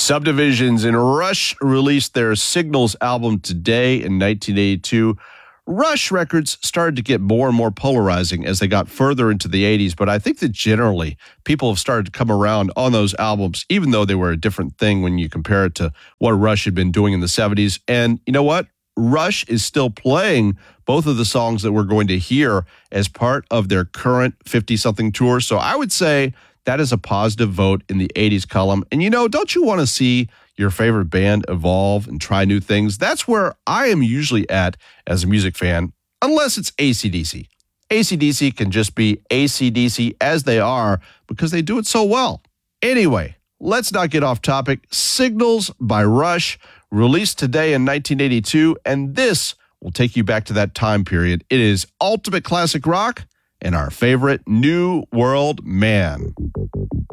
Subdivisions and Rush released their Signals album today in 1982. Rush records started to get more and more polarizing as they got further into the 80s, but I think that generally people have started to come around on those albums, even though they were a different thing when you compare it to what Rush had been doing in the 70s. And you know what? Rush is still playing both of the songs that we're going to hear as part of their current 50-something tour. So I would say that is a positive vote in the 80s column. And you know, don't you want to see your favorite band evolve and try new things? That's where I am usually at as a music fan, unless it's AC/DC. AC/DC can just be AC/DC as they are because they do it so well. Anyway, let's not get off topic. Signals by Rush, released today in 1982, and this will take you back to that time period. It is ultimate classic rock and our favorite New World Man.